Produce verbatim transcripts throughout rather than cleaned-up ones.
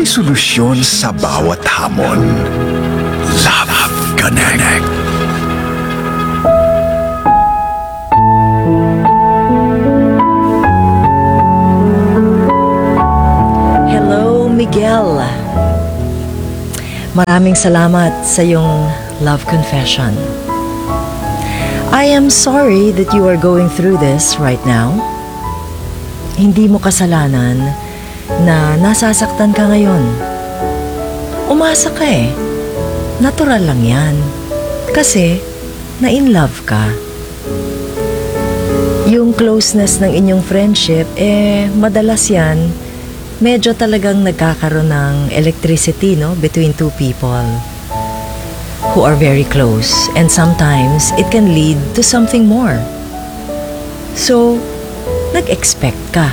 may solusyon sa bawat hamon. Love Connect. Hello, Miguel. Maraming salamat sa iyong love confession. I am sorry that you are going through this right now. Hindi mo kasalanan na nasasaktan ka ngayon. Umasa ka eh. Natural lang yan. Kasi, na-in love ka. Yung closeness ng inyong friendship, eh, madalas yan, medyo talagang nagkakaroon ng electricity, no, between two people who are very close. And sometimes, it can lead to something more. So, nag-expect ka.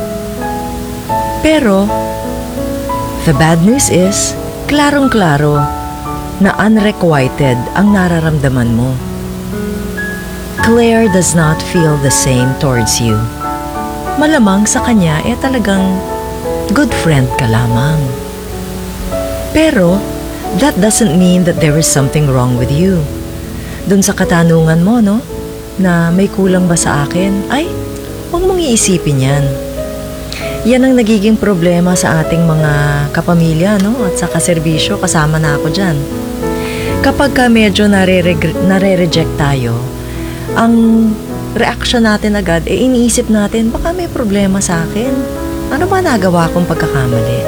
Pero, the bad news is, klarong-klaro na unrequited ang nararamdaman mo. Claire does not feel the same towards you. Malamang sa kanya, eh talagang good friend ka lamang. Pero, that doesn't mean that there is something wrong with you. Dun sa katanungan mo, no, na may kulang ba sa akin, ay, huwag mong iisipin yan. Yan ang nagiging problema sa ating mga kapamilya, no? At sa kaserbisyo, kasama na ako dyan. Kapag ka medyo nare-reject tayo, ang reaction natin agad, eh iniisip natin, baka may problema sa akin. Ano ba nagawa kong pagkakamali?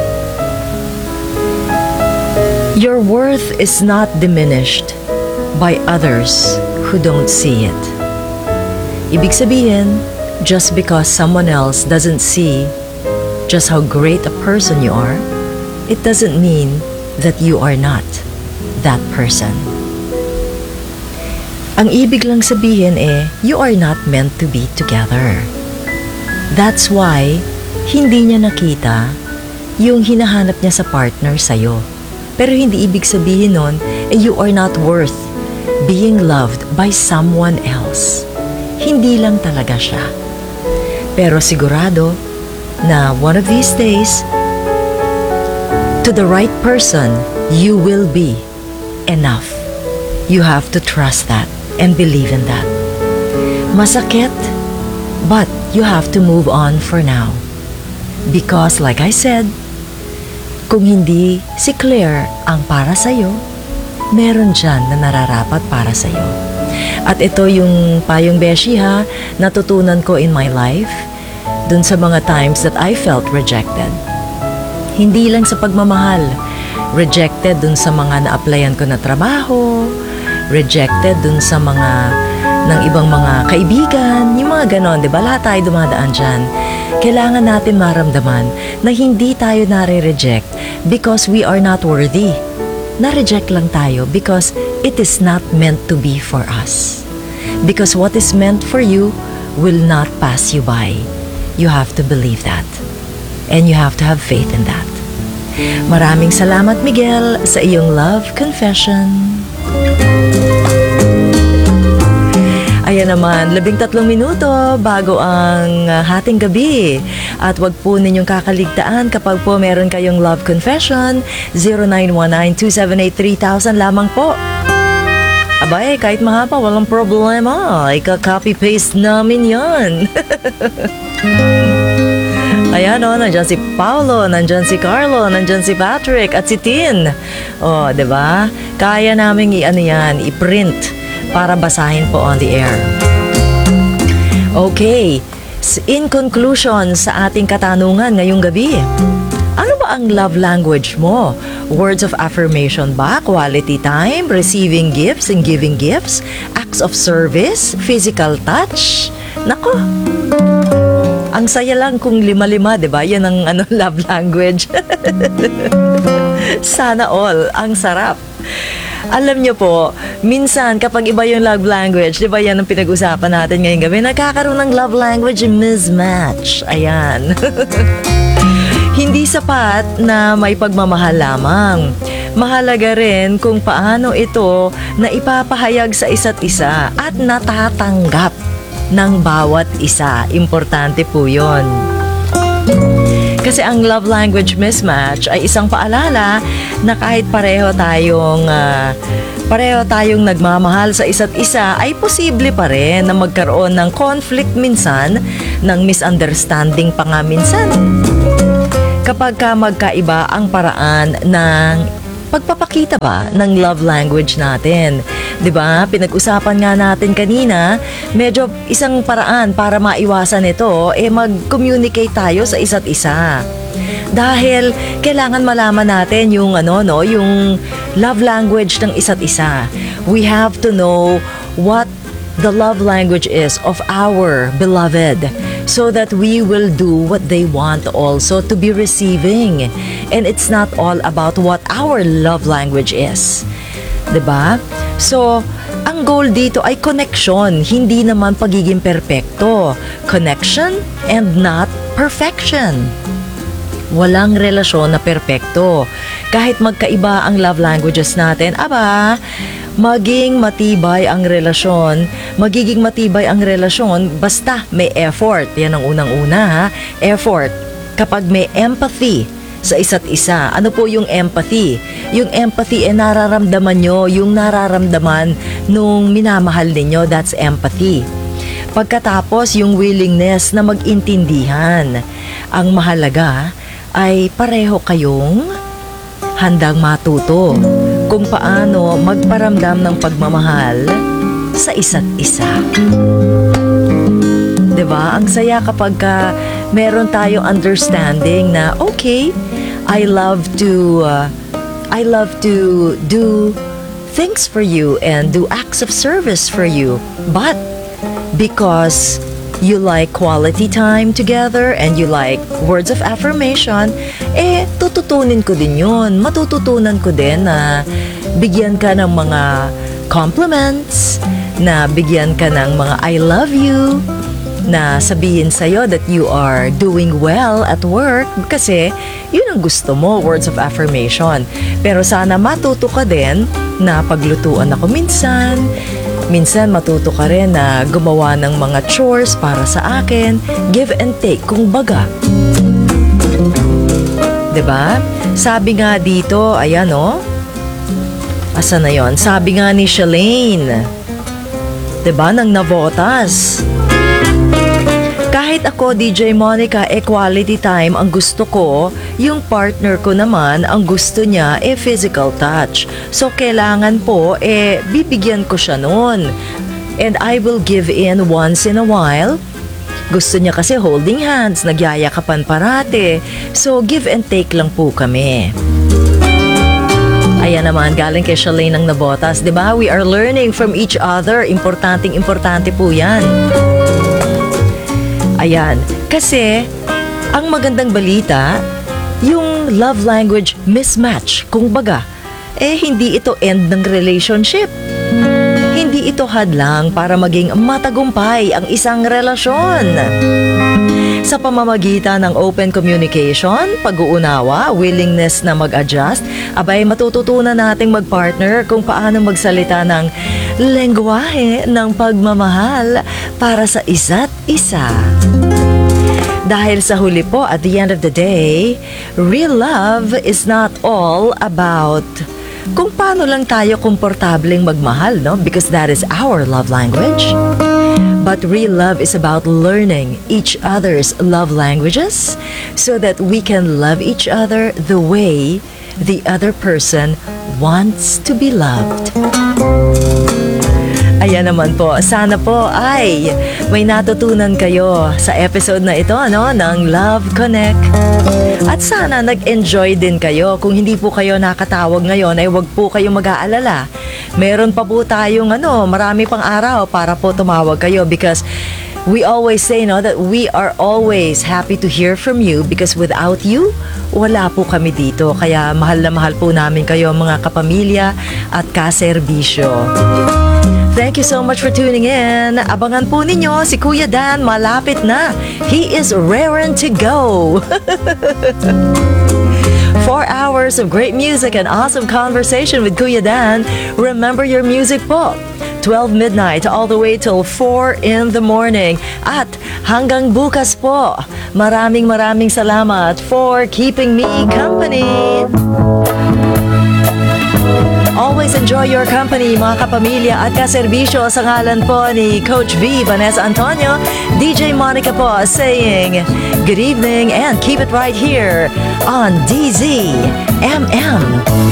Your worth is not diminished by others who don't see it. Ibig sabihin, just because someone else doesn't see just how great a person you are, it doesn't mean that you are not that person. Ang ibig lang sabihin eh, you are not meant to be together. That's why, hindi niya nakita yung hinahanap niya sa partner sa'yo. Pero hindi ibig sabihin nun, eh, you are not worth being loved by someone else. Hindi lang talaga siya. Pero sigurado, na one of these days, to the right person, you will be enough. You have to trust that and believe in that. Masakit, but you have to move on for now. Because like I said, kung hindi si Claire ang para sa'yo, meron dyan na nararapat para sa'yo. At ito yung payong beshi ha, natutunan ko in my life, dun sa mga times that I felt rejected. Hindi lang sa pagmamahal, rejected dun sa mga na-applyan ko na trabaho, rejected dun sa mga ng ibang mga kaibigan, yung mga ganon, di ba? Lahat tayo dumadaan dyan. Kailangan natin maramdaman na hindi tayo nare-reject because we are not worthy. Na-reject lang tayo because it is not meant to be for us. Because what is meant for you will not pass you by. You have to believe that. And you have to have faith in that. Maraming salamat, Miguel, sa iyong love confession. Ayan naman, labing tatlong minuto bago ang uh, hating gabi. At wag po ninyong kakaligtaan kapag po meron kayong love confession, zero nine one nine two seven eight three thousand lamang po. Abay, kahit mahaba, walang problema. Ika-copy-paste namin yan. Ayan o, nandyan si Paulo, nandyan si Carlo, nandyan si Patrick, at si Tin. O, diba? Kaya namin i-ano yan, i-print para basahin po on the air. Okay, in conclusion sa ating katanungan ngayong gabi, ano ba ang love language mo? Words of affirmation ba? Quality time? Receiving gifts and giving gifts? Acts of service? Physical touch? Nako, ang saya lang kung lima-lima, di ba? Yan ang ano, love language. Sana all. Ang sarap. Alam nyo po, minsan kapag iba yung love language, di ba yan ang pinag-usapan natin ngayong gabi, nagkakaroon ng love language mismatch. Ayan. Hindi sapat na may pagmamahal lamang. Mahalaga rin kung paano ito na ipapahayag sa isa't isa at natatanggap ng bawat isa. Importante po yun. Kasi ang love language mismatch ay isang paalala na kahit pareho tayong ah, pareho tayong nagmamahal sa isa't isa, ay posible pa rin na magkaroon ng conflict minsan, ng misunderstanding pa nga minsan. Kapag ka magkaiba ang paraan ng pagpapakita ba ng love language natin. 'Di ba? Pinag-usapan nga natin kanina, medyo isang paraan para maiwasan ito eh mag-communicate tayo sa isa't isa. Dahil kailangan malaman natin yung ano no, yung love language ng isa't isa. We have to know what the love language is of our beloved, so that we will do what they want also to be receiving. And it's not all about what our love language is. 'Di ba? So, ang goal dito ay connection, hindi naman pagiging perpekto. Connection and not perfection. Walang relasyon na perpekto. Kahit magkaiba ang love languages natin, aba, maging matibay ang relasyon, magiging matibay ang relasyon basta may effort. Yan ang unang-una ha, effort. Kapag may empathy sa isa't isa. Ano po yung empathy? Yung empathy ay eh, nararamdaman nyo, yung nararamdaman nung minamahal ninyo, that's empathy. Pagkatapos, yung willingness na mag-intindihan. Ang mahalaga ay pareho kayong handang matuto kung paano magparamdam ng pagmamahal sa isa't isa. 'Di ba? Ang saya kapag ka meron tayong understanding na okay, I love to uh, I love to do things for you and do acts of service for you. But because you like quality time together and you like words of affirmation, eh, tututunin ko din yun. Matututunan ko din na bigyan ka ng mga compliments, na bigyan ka ng mga I love you, na sabihin sa'yo that you are doing well at work kasi yun ang gusto mo, words of affirmation. Pero sana matuto ka din na paglutuan ako minsan, minsan matuto ka rin na gumawa ng mga chores para sa akin, give and take kung baga. 'Di ba? Sabi nga dito, ayan oh. Asa na 'yon? Sabi nga ni Shalane, 'di ba, nang Navotas. Kahit ako, D J Monica, eh quality time ang gusto ko, yung partner ko naman, ang gusto niya, eh physical touch. So, kailangan po, eh, bibigyan ko siya nun. And I will give in once in a while. Gusto niya kasi holding hands, nagyayakapan parate. So, give and take lang po kami. Ayan naman, galing kay Shalane ng Nabotas, di ba? We are learning from each other. Importanteng importante po yan. Ayan, kasi ang magandang balita, yung love language mismatch, kung baga, eh hindi ito end ng relationship. Hindi ito hadlang para maging matagumpay ang isang relasyon. Sa pamamagitan ng open communication, pag-uunawa, willingness na mag-adjust, abay matututunan nating mag-partner kung paano magsalita ng lengguwahe ng pagmamahal para sa isa't isa. Dahil sa huli po, at the end of the day, real love is not all about kung paano lang tayo komportableng magmahal, no? Because that is our love language. But real love is about learning each other's love languages so that we can love each other the way the other person wants to be loved. Ayan naman po, sana po ay may natutunan kayo sa episode na ito, no, ng Love Connect. At sana nag-enjoy din kayo. Kung hindi po kayo nakatawag ngayon, ay wag po kayo mag-aalala. Meron pa po tayong ano, marami pang araw para po tumawag kayo because we always say, no, that we are always happy to hear from you because without you, wala po kami dito. Kaya mahal na mahal po namin kayo mga kapamilya at kaserbisyo. Thank you so much for tuning in. Abangan po ninyo si Kuya Dan, malapit na. He is raring to go. Four hours of great music and awesome conversation with Kuya Dan. Remember your music po. twelve midnight all the way till four in the morning. At hanggang bukas po, maraming maraming salamat for keeping me company. Always enjoy your company, mga kapamilya at kaserbisyo, sa ngalan po ni Coach V, Vanessa Antonio, D J Monica po saying good evening and keep it right here on D Z M M.